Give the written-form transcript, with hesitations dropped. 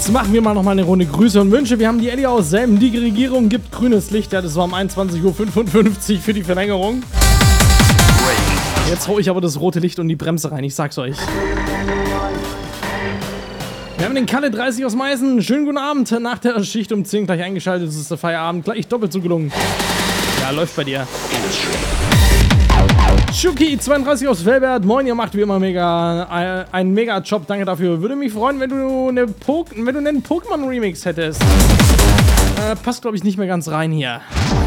Jetzt machen wir mal noch mal eine Runde Grüße und Wünsche. Wir haben die Ellie aus Selben. Die Regierung gibt grünes Licht. Ja, das war um 21:55 Uhr für die Verlängerung. Jetzt hau ich aber das rote Licht und die Bremse rein. Ich sag's euch. Wir haben den Kalle 30 aus Meißen. Schönen guten Abend. Nach der Schicht um 10 gleich eingeschaltet. Es ist der Feierabend. Gleich doppelt so gelungen. Ja, läuft bei dir. Schuki 32 aus Velbert. Moin, ihr macht wie immer einen Mega-Job. Danke dafür. Würde mich freuen, wenn du einen Pokémon-Remix hättest. Passt, glaube ich, nicht mehr ganz rein hier.